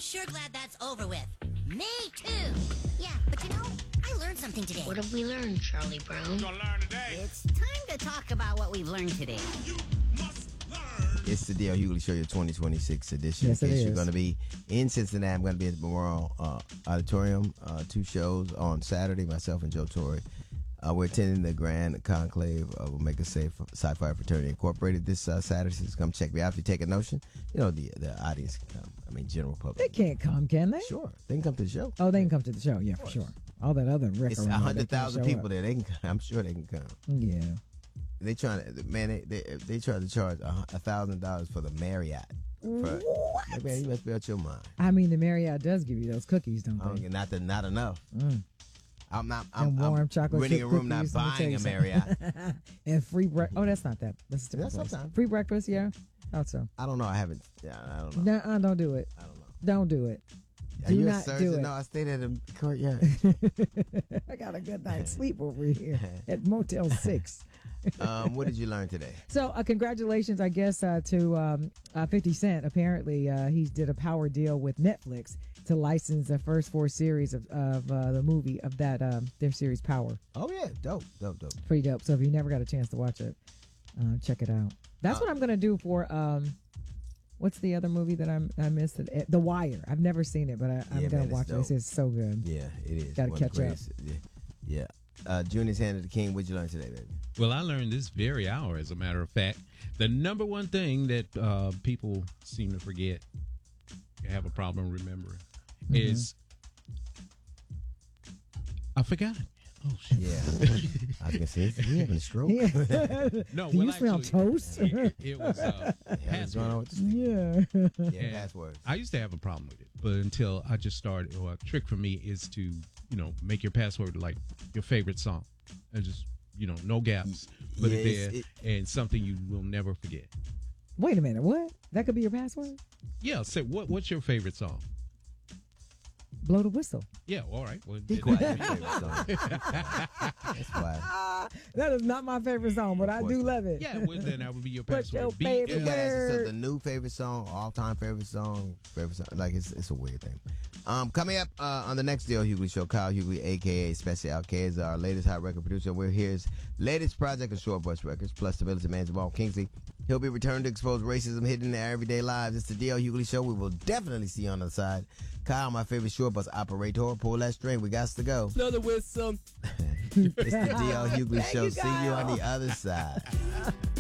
sure glad that's over with. Me too. Yeah, but you know, I learned something today. What have we learned, Charlie Brown? Gonna learn today. It's time to talk about what we've learned today. You must learn. It's the D.L. Hughley Show, your 2026 edition. Yes, in it case is. you're going to be in Cincinnati, I'm going to be at the Memorial Auditorium. 2 shows on Saturday, myself and Joe Torre. We're attending the Grand Conclave of Omega Sci-Fi Fraternity Incorporated this Saturday. So come check me out if you take a notion. You know, the audience can come. I mean, general public. They can't come, can they? Sure. They can come to the show. Oh, they can come to the show. Yeah, for sure. All that other record. It's 100,000 people there. They can. I'm sure they can come. Yeah. They trying to, man. They try to charge $1,000 for the Marriott. What? Man, you must be out your mind. I mean, the Marriott does give you those cookies, don't I don't they? get not enough. I'm warm chocolate renting chip a room, not cookies, let me tell buying you a Marriott. And free breakfast. Oh, that's not that. That's a different place. sometimes. Free breakfast, yeah. Thought so. I don't know. I haven't. Yeah, I don't know. No, don't do it. I don't know. Don't do it. Are Do you a not surgeon? do it. No, I stayed at a courtyard. I got a good night's sleep over here at Motel 6. What did you learn today? So, congratulations, I guess, to 50 Cent. Apparently, he did a power deal with Netflix to license the first 4 series of the movie of that their series Power. Oh yeah, dope. Pretty dope. So if you never got a chance to watch it, check it out. That's what I'm gonna do for what's the other movie that I missed? The Wire. I've never seen it, but I'm gonna watch it. It's so good. Yeah, it is. Gotta One of catch the up. greatest. Yeah. Junior's Hand of the King. What'd you learn today, baby? Well, I learned this very hour, as a matter of fact. The number one thing that people seem to forget, have a problem remembering, is I forgot it. Oh, shit. Yeah. I was going to say, is he having a stroke? No, Do you smell toast? It was What's going on with password. the Yeah. Yeah, passwords. I used to have a problem with it, but until I just started, a trick for me is to, make your password like your favorite song. And just, no gaps. Put Yes, it there, and something you will never forget. Wait a minute. What? That could be your password? Yeah, say, what's your favorite song? Blow the whistle. Yeah, all right. Well, Be quiet. Your favorite song. That's why. That is not my favorite song, but I do love it. Yeah, well, then that would be your What's password. your Be- favorite You gotta ask yourself word? the new favorite song, all-time favorite song. Like it's a weird thing. Coming up on the next D.L. Hughley Show, Kyle Hughley, a.k.a. Special K, is our latest hot record producer. We're his latest project of Short Bus Records, plus the Village of Man, Jamal Kingsley. He'll be returning to expose racism hidden in their everyday lives. It's the D.L. Hughley Show. We will definitely see you on the side. Kyle, my favorite short bus operator. Pull that string. We got to go. Blow the whistle. It's the D.L. Hughley Show. See you on the other side.